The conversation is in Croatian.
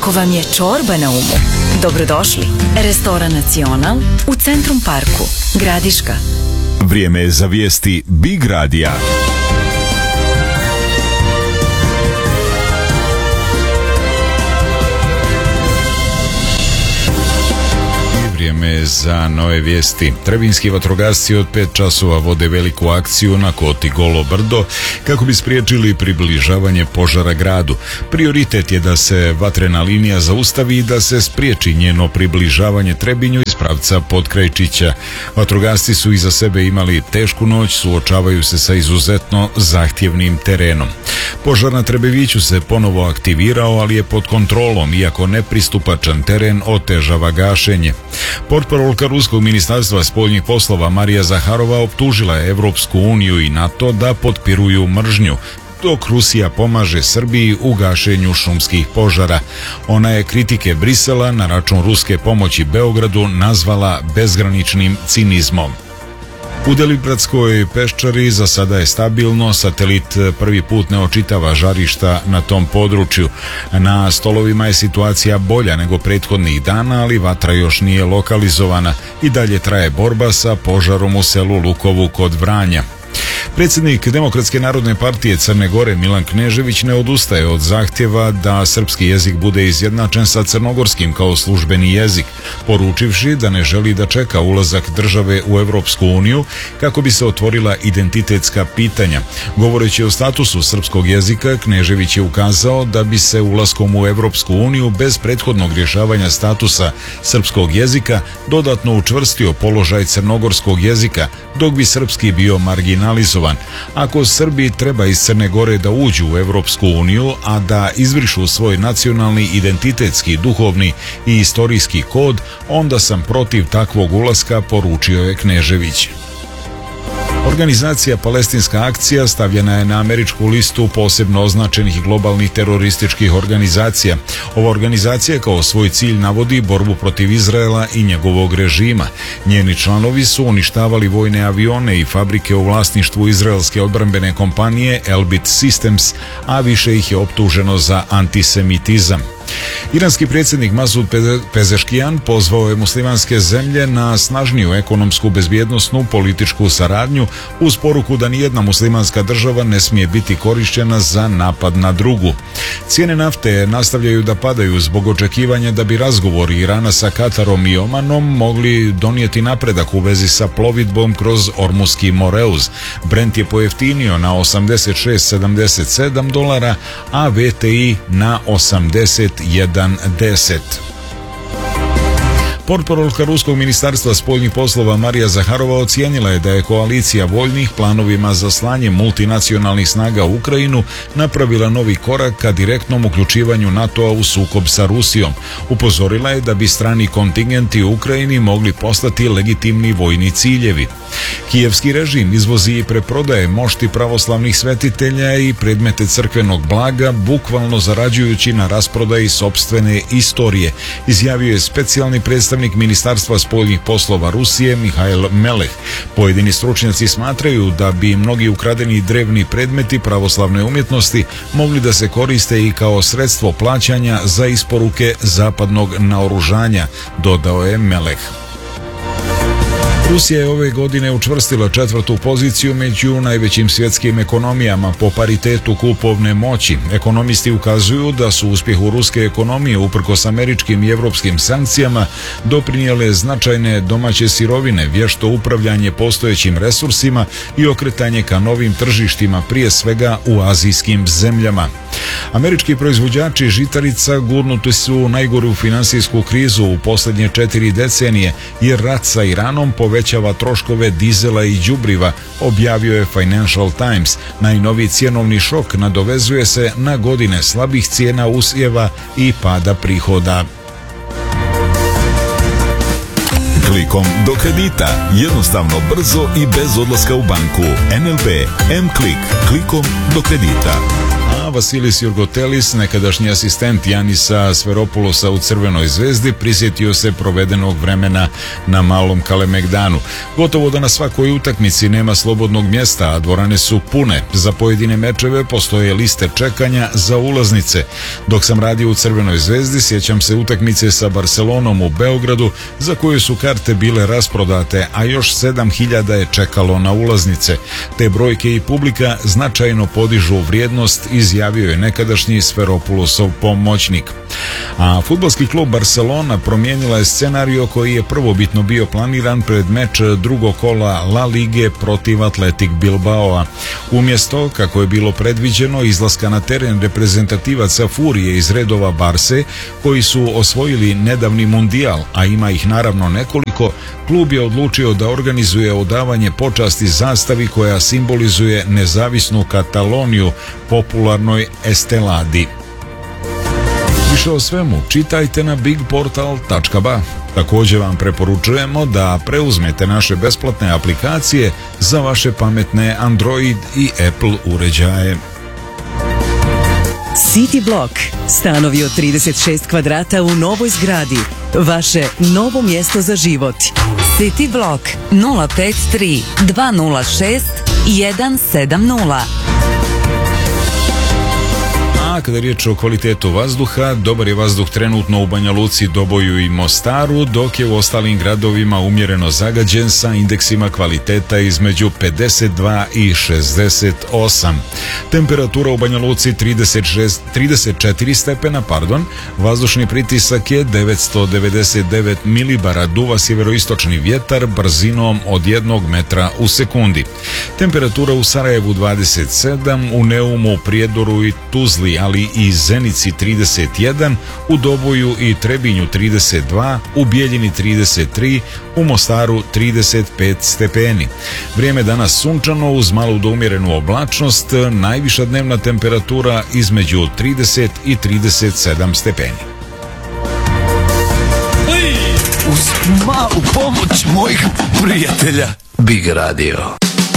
Ako vam je čorba na umu, dobrodošli. Restoran Nacional u Centrum Parku, Gradiška. Vrijeme je za vijesti Big Radija. Vrijeme za nove vijesti. Trebinjski vatrogasci od 5 časova vode veliku akciju na koti Golo Brdo kako bi spriječili približavanje požara gradu. Prioritet je da se vatrena linija zaustavi i da se spriječi njeno približavanje Trebinju iz pravca Potkrajčića. Vatrogasci su iza sebe imali tešku noć, suočavaju se sa izuzetno zahtjevnim terenom. Požar na Trebeviću se ponovo aktivirao, ali je pod kontrolom, iako nepristupačan teren otežava gašenje. Portparolka Ruskog ministarstva spoljnih poslova Marija Zaharova optužila je Evropsku uniju i NATO da potpiruju mržnju, dok Rusija pomaže Srbiji u gašenju šumskih požara. Ona je kritike Brisela na račun ruske pomoći Beogradu nazvala bezgraničnim cinizmom. U Delibradskoj peščari za sada je stabilno, satelit prvi put ne očitava žarišta na tom području. Na stolovima je situacija bolja nego prethodnih dana, ali vatra još nije lokalizovana. I dalje traje borba sa požarom u selu Lukovu kod Vranja. Predsjednik Demokratske narodne partije Crne Gore Milan Knežević ne odustaje od zahtjeva da srpski jezik bude izjednačen sa crnogorskim kao službeni jezik, poručivši da ne želi da čeka ulazak države u Evropsku uniju kako bi se otvorila identitetska pitanja. Govoreći o statusu srpskog jezika, Knežević je ukazao da bi se ulaskom u Evropsku uniju bez prethodnog rješavanja statusa srpskog jezika dodatno učvrstio položaj crnogorskog jezika, dok bi srpski bio marginalizovan. Ako Srbiji treba iz Crne Gore da uđu u Evropsku uniju, a da izbrišu svoj nacionalni, identitetski, duhovni i istorijski kod, onda sam protiv takvog ulaska, poručio je Knežević. Organizacija Palestinska akcija stavljena je na američku listu posebno označenih globalnih terorističkih organizacija. Ova organizacija kao svoj cilj navodi borbu protiv Izraela i njegovog režima. Njeni članovi su uništavali vojne avione i fabrike u vlasništvu izraelske odbrambene kompanije Elbit Systems, a više ih je optuženo za antisemitizam. Iranski predsjednik Masud Pezeškijan pozvao je muslimanske zemlje na snažniju ekonomsku, bezbjednosnu, političku saradnju uz poruku da nijedna muslimanska država ne smije biti korišćena za napad na drugu. Cijene nafte nastavljaju da padaju zbog očekivanja da bi razgovori Irana sa Katarom i Omanom mogli donijeti napredak u vezi sa plovidbom kroz Ormuski Moreuz. Brent je pojeftinio na $86,77, a VTI na 81,10. Portparolka Ruskog ministarstva spoljnih poslova Marija Zaharova ocijenila je da je koalicija voljnih planovima za slanje multinacionalnih snaga u Ukrajinu napravila novi korak ka direktnom uključivanju NATO-a u sukob sa Rusijom. Upozorila je da bi strani kontingenti u Ukrajini mogli postati legitimni vojni ciljevi. Kijevski režim izvozi i preprodaje mošti pravoslavnih svetitelja i predmete crkvenog blaga, bukvalno zarađujući na rasprodaji sopstvene istorije, izjavio je specijalni predstavnik Ministarstva spoljnih poslova Rusije Mihail Meleh. Pojedini stručnjaci smatraju da bi mnogi ukradeni drevni predmeti pravoslavne umjetnosti mogli da se koriste i kao sredstvo plaćanja za isporuke zapadnog naoružanja, dodao je Meleh. Rusija je ove godine učvrstila 4. poziciju među najvećim svjetskim ekonomijama po paritetu kupovne moći. Ekonomisti ukazuju da su uspjehu ruske ekonomije uprkos američkim i evropskim sankcijama doprinijele značajne domaće sirovine, vješto upravljanje postojećim resursima i okretanje ka novim tržištima, prije svega u azijskim zemljama. Američki proizvođači žitarica gurnuti su u najgoru finansijsku krizu u posljednje 4 decenije, jer rat sa Iranom povećava troškove dizela i đubriva, objavio je Financial Times. Najnoviji cjenovni šok nadovezuje se na godine slabih cijena usjeva i pada prihoda. Klikom do kredita. Jednostavno, brzo i bez odlaska u banku. NLB M-Klik. Klikom do kredita. a Vasilis Jurgotelis, nekadašnji asistent Janisa Sferopulosa u Crvenoj zvezdi, prisjetio se provedenog vremena na Malom Kalemegdanu. Gotovo da na svakoj utakmici nema slobodnog mjesta, a dvorane su pune. Za pojedine mečeve postoje liste čekanja za ulaznice. Dok sam radio u Crvenoj zvezdi, sjećam se utakmice sa Barcelonom u Beogradu, za koje su karte bile rasprodate, a još 7.000 je čekalo na ulaznice. Te brojke i publika značajno podižu vrijednost, izjavio je nekadašnji Sferopulosov pomoćnik. A fudbalski klub Barcelona promijenila je scenario koji je prvobitno bio planiran pred meč drugog kola La Lige protiv Athletic Bilbaoa. Umjesto, kako je bilo predviđeno, izlaska na teren reprezentativaca Furije iz redova Barse, koji su osvojili nedavni mundijal, a ima ih naravno nekoliko, klub je odlučio da organizuje odavanje počasti zastavi koja simbolizuje nezavisnu Kataloniju, popularnoj Esteladi. Više o svemu čitajte na bigportal.ba. Također vam preporučujemo da preuzmete naše besplatne aplikacije za vaše pametne Android i Apple uređaje. City Block. Stanovi od 36 kvadrata u novoj zgradi. Vaše novo mjesto za život. City Block 053 206 170. A kada je riječ o kvalitetu vazduha, dobar je vazduh trenutno u Banja Luci, Doboju i Mostaru, dok je u ostalim gradovima umjereno zagađen sa indeksima kvaliteta između 52 i 68. Temperatura u Banja Luci 34 stepena, vazdušni pritisak je 999 milibara, duva sjeveroistočni vjetar brzinom od 1 metra u sekundi. Temperatura u Sarajevu 27, u Neumu, Prijedoru i Tuzli, ali i Zenici 31, u Doboju i Trebinju 32, u Bijeljini 33, u Mostaru 35 stepeni. Vrijeme danas sunčano uz malu do umjerenu oblačnost, najviša dnevna temperatura između 30 i 37 stepeni. Uz malu pomoć mojih prijatelja Big Radio.